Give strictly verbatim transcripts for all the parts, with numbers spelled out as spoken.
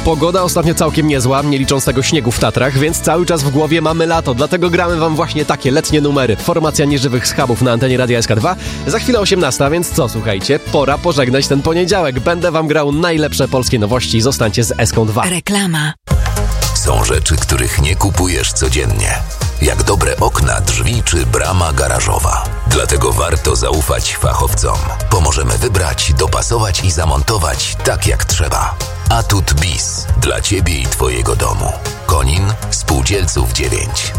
Pogoda ostatnio całkiem niezła, nie licząc tego śniegu w Tatrach, więc cały czas w głowie mamy lato, dlatego gramy wam właśnie takie letnie numery. Formacja nieżywych schabów na antenie Radia S K dwa. Za chwilę osiemnasta, więc co, słuchajcie, pora pożegnać ten poniedziałek. Będę wam grał najlepsze polskie nowości. Zostańcie z S K dwa. Reklama. Są rzeczy, których nie kupujesz codziennie. Jak dobre okna, drzwi czy brama garażowa. Dlatego warto zaufać fachowcom. Pomożemy wybrać, dopasować i zamontować tak jak trzeba. Atut Bis. Dla Ciebie i Twojego domu. Konin, Spółdzielców dziewięć.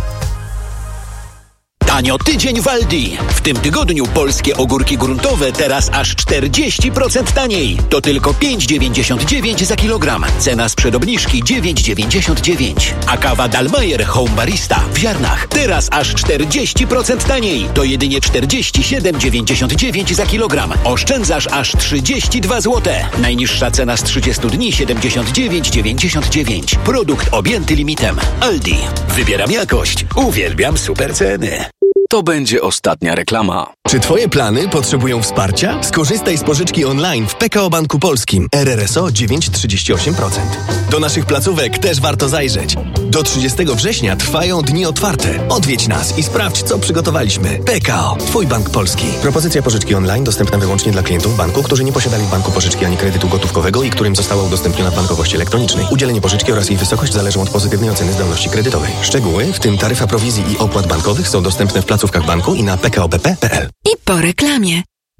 Tanio tydzień w Aldi. W tym tygodniu polskie ogórki gruntowe teraz aż czterdzieści procent taniej. To tylko pięć dziewięćdziesiąt dziewięć za kilogram. Cena sprzed obniżki dziewięć dziewięćdziesiąt dziewięć. A kawa Dalmayer Home Barista w ziarnach teraz aż czterdzieści procent taniej. To jedynie czterdzieści siedem dziewięćdziesiąt dziewięć za kilogram. Oszczędzasz aż trzydzieści dwa złote. Najniższa cena z trzydziestu dni siedemdziesiąt dziewięć dziewięćdziesiąt dziewięć. Produkt objęty limitem. Aldi. Wybieram jakość. Uwielbiam super ceny. To będzie ostatnia reklama. Czy twoje plany potrzebują wsparcia? Skorzystaj z pożyczki online w P K O Banku Polskim. R R S O dziewięć przecinek trzydzieści osiem procent. Do naszych placówek też warto zajrzeć. Do trzydziestego września trwają dni otwarte. Odwiedź nas i sprawdź, co przygotowaliśmy. P K O. Twój bank polski. Propozycja pożyczki online dostępna wyłącznie dla klientów banku, którzy nie posiadali w banku pożyczki ani kredytu gotówkowego i którym została udostępniona w bankowości elektronicznej. Udzielenie pożyczki oraz jej wysokość zależą od pozytywnej oceny zdolności kredytowej. Szczegóły, w tym taryfa prowizji i opłat bankowych, są dostępne w placówkach banku i na p k o b p kropka p l. I po reklamie.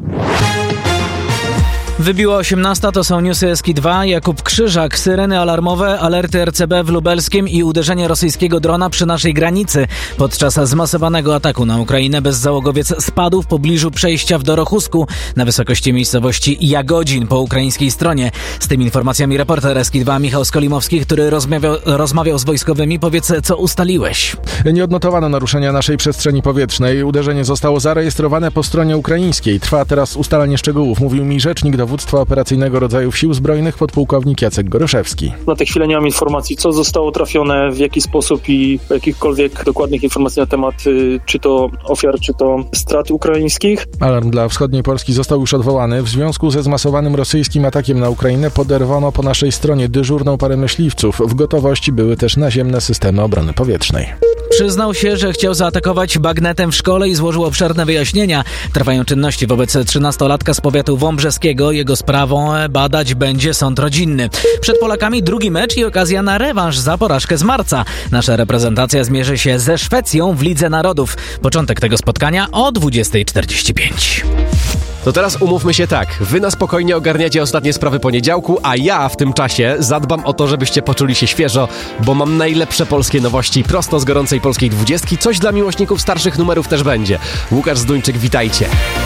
Wybiła osiemnasta, to są newsy S K dwa. Jakub Krzyżak, syreny alarmowe, alerty R C B w Lubelskiem i uderzenie rosyjskiego drona przy naszej granicy. Podczas zmasowanego ataku na Ukrainę bezzałogowiec spadł w pobliżu przejścia w Dorochusku na wysokości miejscowości Jagodzin po ukraińskiej stronie. Z tymi informacjami reporter S K dwa Michał Skolimowski, który rozmawiał, rozmawiał z wojskowymi. Powiedz, co ustaliłeś? Nie odnotowano naruszenia naszej przestrzeni powietrznej. Uderzenie zostało zarejestrowane po stronie ukraińskiej. Trwa teraz ustalanie szczegółów, mówił mi rzecznik Dowództwa Operacyjnego Rodzajów Sił Zbrojnych podpułkownik Jacek Goroszewski. Na tę chwilę nie mam informacji, co zostało trafione, w jaki sposób i jakichkolwiek dokładnych informacji na temat czy to ofiar, czy to strat ukraińskich. Alarm dla wschodniej Polski został już odwołany. W związku ze zmasowanym rosyjskim atakiem na Ukrainę poderwano po naszej stronie dyżurną parę myśliwców. W gotowości były też naziemne systemy obrony powietrznej. Przyznał się, że chciał zaatakować bagnetem w szkole i złożył obszerne wyjaśnienia. Trwają czynności wobec trzynastolatka z powiatu wąbrzeskiego. Jego sprawą badać będzie sąd rodzinny. Przed Polakami drugi mecz i okazja na rewanż za porażkę z marca. Nasza reprezentacja zmierzy się ze Szwecją w Lidze Narodów. Początek tego spotkania o dwudziesta czterdzieści pięć. To teraz umówmy się tak, wy na spokojnie ogarniacie ostatnie sprawy poniedziałku, a ja w tym czasie zadbam o to, żebyście poczuli się świeżo, bo mam najlepsze polskie nowości prosto z gorącej polskiej dwudziestki. Coś dla miłośników starszych numerów też będzie. Łukasz Zduńczyk, witajcie.